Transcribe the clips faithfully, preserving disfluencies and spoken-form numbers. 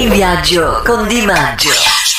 In viaggio con Di Maggio.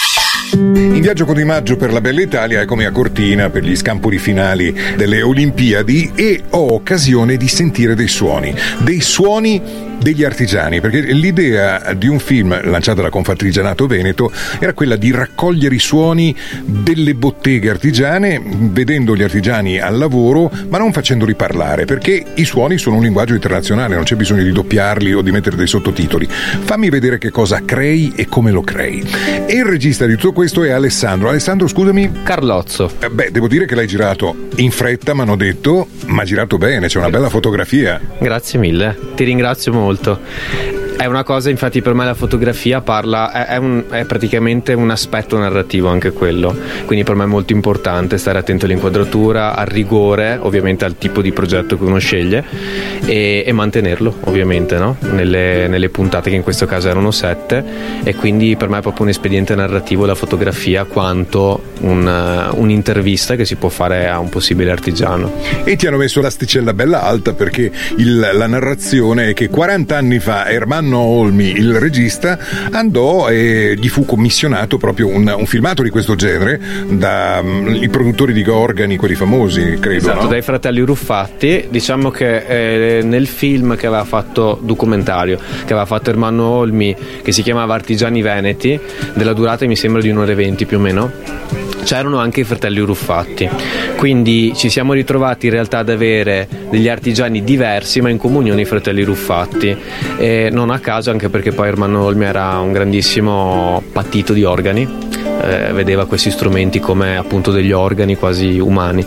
In viaggio con Di Maggio per la bella Italia, eccomi a Cortina per gli scampoli finali delle Olimpiadi e ho occasione di sentire dei suoni, dei suoni degli artigiani, perché l'idea di un film lanciato da Confartigianato Veneto era quella di raccogliere i suoni delle botteghe artigiane, vedendo gli artigiani al lavoro, ma non facendoli parlare, perché i suoni sono un linguaggio internazionale, non c'è bisogno di doppiarli o di mettere dei sottotitoli. Fammi vedere che cosa crei e come lo crei. E il regista di tutto questo è Alessandro. Alessandro, scusami? Carlozzo. Eh, beh, devo dire che l'hai girato in fretta, mi hanno detto, ma girato bene, c'è una bella fotografia. Grazie mille, ti ringrazio molto. È una cosa, infatti per me la fotografia parla, è, è, un, è praticamente un aspetto narrativo anche quello, quindi per me è molto importante stare attento all'inquadratura, al rigore, ovviamente al tipo di progetto che uno sceglie e, e mantenerlo ovviamente, no? nelle, nelle puntate che in questo caso erano sette, e quindi per me è proprio un espediente narrativo la fotografia quanto un, un'intervista che si può fare a un possibile artigiano. E ti hanno messo l'asticella bella alta, perché il, la narrazione è che quaranta anni fa Ermanno Olmi, il regista, andò e gli fu commissionato proprio un, un filmato di questo genere da um, i produttori di Gorgani, quelli famosi, credo. Esatto, no? Dai fratelli Ruffatti. Diciamo che eh, nel film che aveva fatto, documentario, che aveva fatto Ermanno Olmi, che si chiamava Artigiani Veneti, della durata mi sembra di un'ora e venti più o meno, c'erano anche i fratelli Ruffatti, quindi ci siamo ritrovati in realtà ad avere degli artigiani diversi ma in comunione i fratelli Ruffatti, e non a caso, anche perché poi Ermanno Olmi era un grandissimo patito di organi, eh, vedeva questi strumenti come appunto degli organi quasi umani,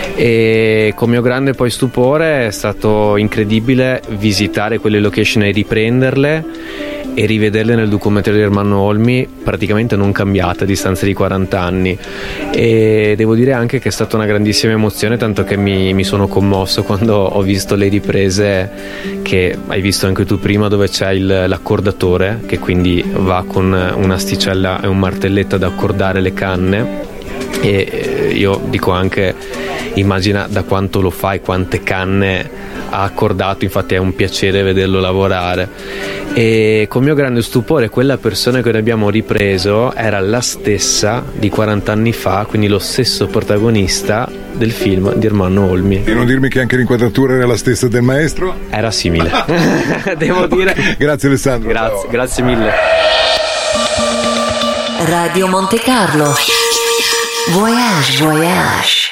e con mio grande poi stupore è stato incredibile visitare quelle location e riprenderle e rivederle nel documentario di Ermanno Olmi, praticamente non cambiate a distanza di quaranta anni, e devo dire anche che è stata una grandissima emozione, tanto che mi, mi sono commosso quando ho visto le riprese che hai visto anche tu prima, dove c'è il, l'accordatore che quindi va con un'asticella e un martelletto ad accordare le canne, e io dico anche, immagina da quanto lo fai, quante canne ha accordato, infatti è un piacere vederlo lavorare. E con mio grande stupore quella persona che noi abbiamo ripreso era la stessa di quaranta anni fa, quindi lo stesso protagonista del film di Ermanno Olmi. E non dirmi che anche l'inquadratura era la stessa del maestro? Era simile. Devo dire. Okay. Grazie Alessandro. Grazie, ciao. Grazie mille. Radio Monte Carlo. Voyage, voyage.